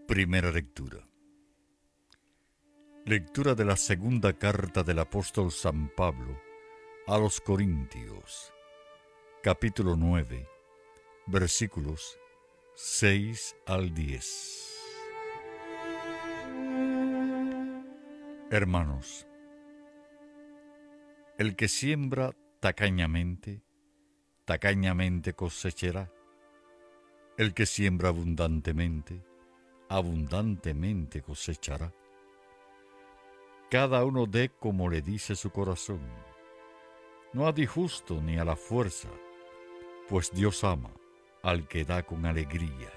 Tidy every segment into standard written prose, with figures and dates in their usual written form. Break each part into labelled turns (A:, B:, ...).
A: Primera lectura. Lectura de la segunda carta del apóstol San Pablo a los Corintios, capítulo 9, versículos 6 al 10. Hermanos, el que siembra tacañamente, tacañamente cosechará. El que siembra abundantemente, abundantemente cosechará. Cada uno dé como le dice su corazón, no a disgusto ni a la fuerza, pues Dios ama al que da con alegría.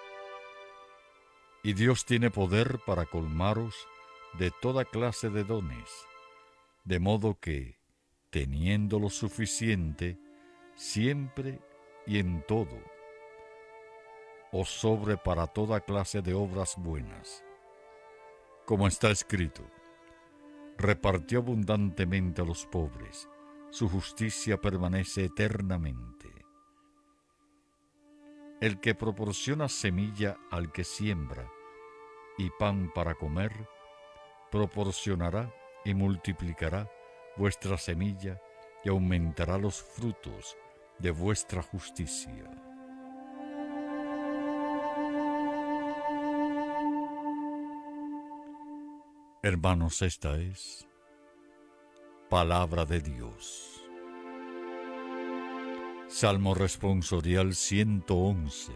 A: Y Dios tiene poder para colmaros de toda clase de dones, de modo que, teniendo lo suficiente, siempre y en todo, os sobre para toda clase de obras buenas. Como está escrito, repartió abundantemente a los pobres, su justicia permanece eternamente. El que proporciona semilla al que siembra y pan para comer, proporcionará y multiplicará vuestra semilla y aumentará los frutos de vuestra justicia. Hermanos, esta es palabra de Dios. Salmo responsorial 111.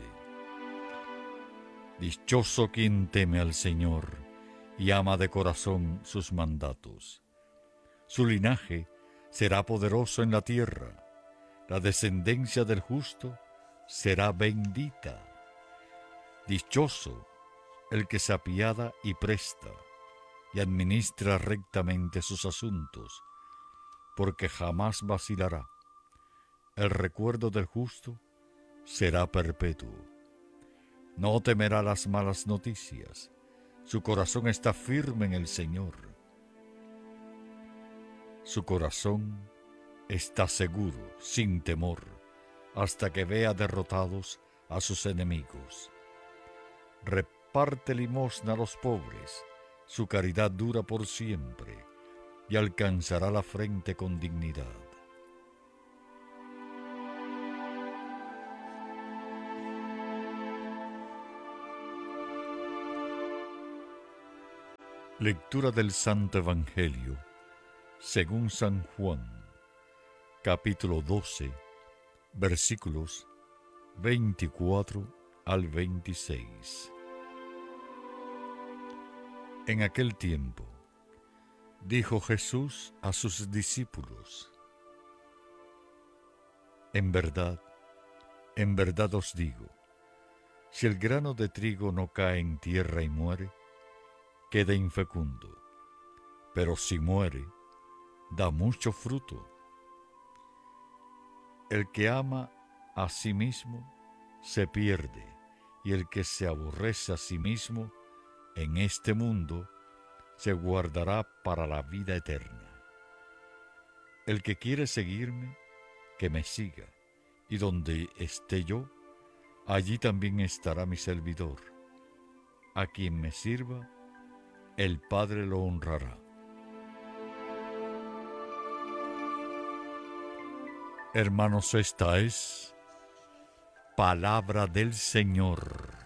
A: Dichoso quien teme al Señor y ama de corazón sus mandatos. Su linaje será poderoso en la tierra, la descendencia del justo será bendita. Dichoso el que se apiada y presta, y administra rectamente sus asuntos, porque jamás vacilará. El recuerdo del justo será perpetuo. No temerá las malas noticias. Su corazón está firme en el Señor. Su corazón está seguro, sin temor, hasta que vea derrotados a sus enemigos. Reparte limosna a los pobres. Su caridad dura por siempre y alcanzará la frente con dignidad. Lectura del Santo Evangelio según San Juan, capítulo 12, versículos 24 al 26. En aquel tiempo, dijo Jesús a sus discípulos: en verdad os digo, si el grano de trigo no cae en tierra y muere, queda infecundo, pero si muere, da mucho fruto. El que ama a sí mismo se pierde, y el que se aborrece a sí mismo en este mundo se guardará para la vida eterna. El que quiere seguirme, que me siga, y donde esté yo, allí también estará mi servidor. A quien me sirva, el Padre lo honrará. Hermanos, esta es palabra del Señor.